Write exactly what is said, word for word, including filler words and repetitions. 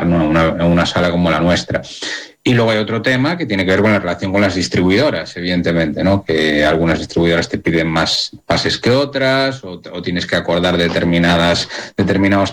¿no? en, una, en una sala como la nuestra. Y luego hay otro tema que tiene que ver con la relación con las distribuidoras, evidentemente, ¿no? Que algunas distribuidoras te piden más pases que otras, o, o tienes que acordar determinadas, determinados